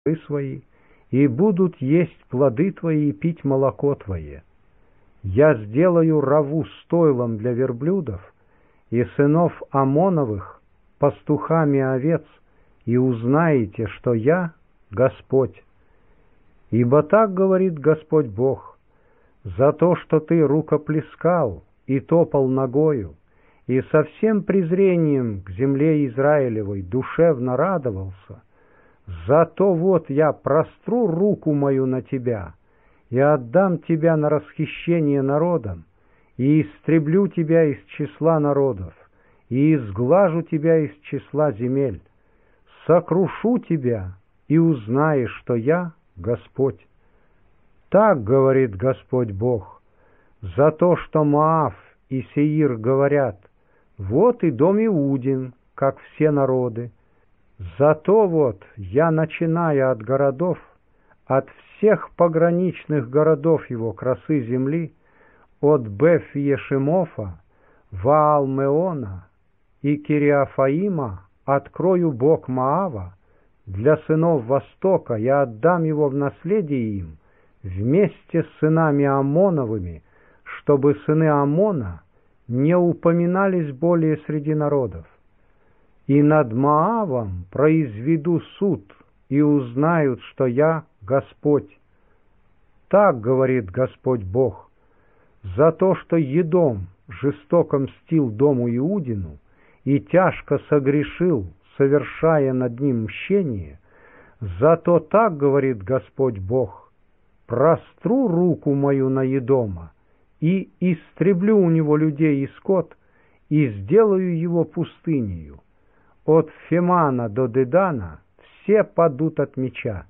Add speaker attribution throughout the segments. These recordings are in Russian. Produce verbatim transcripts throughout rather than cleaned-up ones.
Speaker 1: свои, и будут есть плоды твои и пить молоко твое. Я сделаю раву стойлом для верблюдов, и сынов Амоновых пастухами овец, и узнаете, что я Господь. Ибо так говорит Господь Бог: за то, что ты рукоплескал и топал ногою, и со всем презрением к земле Израилевой душевно радовался, зато вот я простру руку мою на тебя, и отдам тебя на расхищение народам, и истреблю тебя из числа народов, и изглажу тебя из числа земель, сокрушу тебя, и узнаешь, что я Господь. Так говорит Господь Бог: за то, что Моав и Сеир говорят: вот и дом Иудин, как все народы. Зато вот я, начиная от городов, от всех пограничных городов его красы земли, от Беф-Ешимофа, Ваал-Меона и Кириафаима, открою бок Моава, для сынов Востока я отдам его в наследие им, вместе с сынами Амоновыми, чтобы сыны Амона не упоминались более среди народов. И над Моавом произведу суд, и узнают, что я Господь. Так говорит Господь Бог: за то, что Едом жестоко мстил дому Иудину и тяжко согрешил, совершая над ним мщение, зато так говорит Господь Бог: простру руку мою на Едома, и истреблю у него людей и скот, и сделаю его пустынею. От Фемана до Дедана все падут от меча.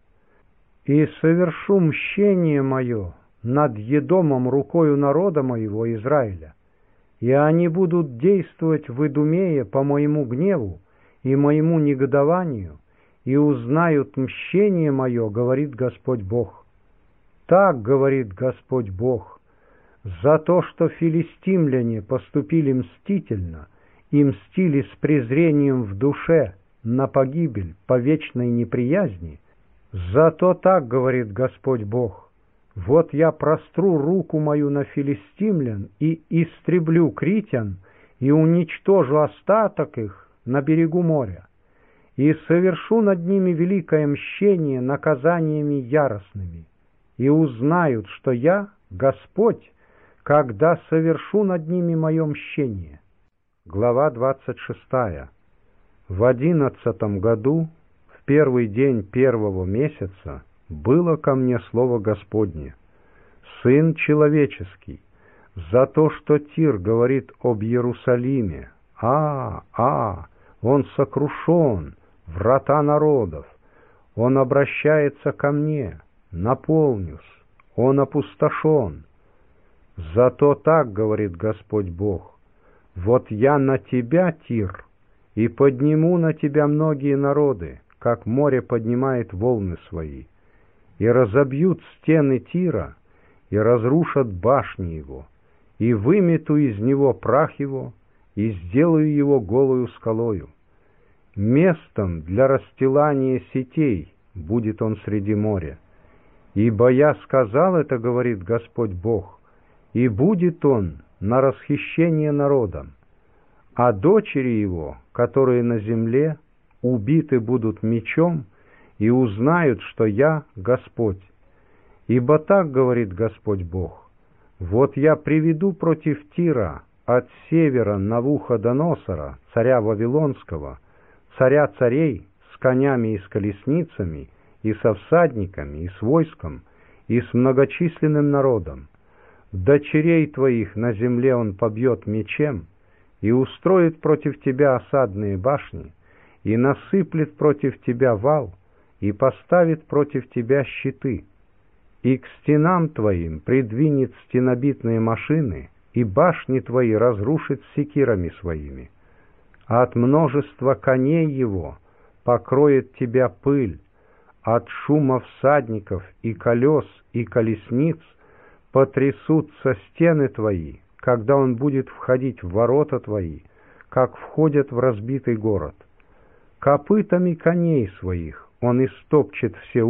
Speaker 1: И совершу мщение мое над Едомом рукою народа моего Израиля, и они будут действовать в Идумее по моему гневу и моему негодованию, и узнают мщение мое, говорит Господь Бог. Так говорит Господь Бог: за то, что филистимляне поступили мстительно и мстили с презрением в душе на погибель по вечной неприязни, зато так говорит Господь Бог: вот я простру руку мою на филистимлян и истреблю критян, и уничтожу остаток их на берегу моря, и совершу над ними великое мщение наказаниями яростными, и узнают, что я Господь, когда совершу над ними мое мщение. Глава двадцать шестая. В одиннадцатом году, в первый день первого месяца, было ко мне слово Господне: Сын человеческий, за то, что Тир говорит об Иерусалиме: а, а, он сокрушен, врата народов, он обращается ко мне, наполнюсь, он опустошен. Зато так говорит Господь Бог: вот я на тебя, Тир, и подниму на тебя многие народы, как море поднимает волны свои, и разобьют стены Тира, и разрушат башни его, и вымету из него прах его, и сделаю его голою скалою. Местом для расстилания сетей будет он среди моря. Ибо я сказал это, говорит Господь Бог, и будет он на расхищение народом, а дочери его, которые на земле, убиты будут мечом, и узнают, что я Господь. Ибо так говорит Господь Бог: вот я приведу против Тира от севера Навуходоносора, царя Вавилонского, царя царей, с конями и с колесницами, и со всадниками, и с войском, и с многочисленным народом. Дочерей твоих на земле он побьет мечем, и устроит против тебя осадные башни, и насыплет против тебя вал, и поставит против тебя щиты, и к стенам твоим придвинет стенобитные машины, и башни твои разрушит секирами своими. А от множества коней его покроет тебя пыль, от шума всадников и колес и колесниц потрясутся стены твои, когда он будет входить в ворота твои, как входят в разбитый город. Копытами коней своих Он истопчет все